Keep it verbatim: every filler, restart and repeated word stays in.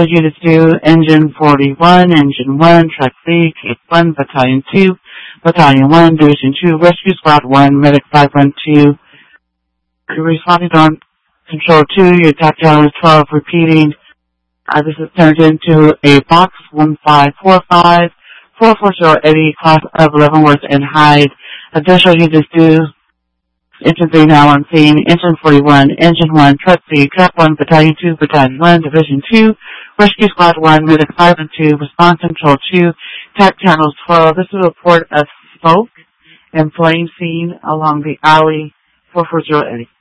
Tactical Unit two, Engine forty-one, Engine one, Truck C, Cape one, Battalion two, Battalion one, Division two, Rescue Squad one, Medic five one two. You're responding on Control two, your attack channel is twelve, repeating. Uh, this is turned into a box one five four five, four four zero Eddie, class of Leavenworth and Hyde. Additional units due. Engine three now on scene. Engine forty-one, Engine one, Truck C, Truck one, Battalion two, Battalion one, Division two, Rescue Squad one, Medic five and two, Response Control two, Attack Channel twelve. This is a report of smoke and flame seen along the alley four four zero Eddie.